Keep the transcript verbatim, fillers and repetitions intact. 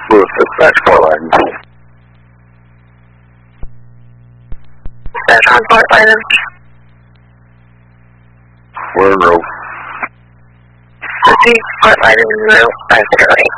Lewis, dispatch Fort Lyden. Dispatch on Fort Lyden. We're in row. Let's see, Fort Lyden, row five zero eight.